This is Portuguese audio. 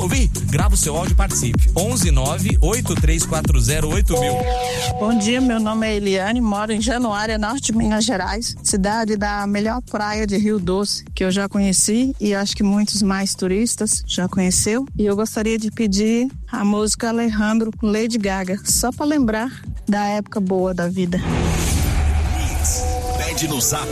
ouvir? Grava o seu áudio e participe. 11983408000. Bom dia, meu nome é Eliane, moro em Januária, norte de Minas Gerais, cidade da melhor praia de Rio Doce, que eu já conheci e acho que muitos mais turistas já conheceu. E eu gostaria de pedir a música Alejandro com Lady Gaga, só para lembrar da época boa da vida. Pede no Zap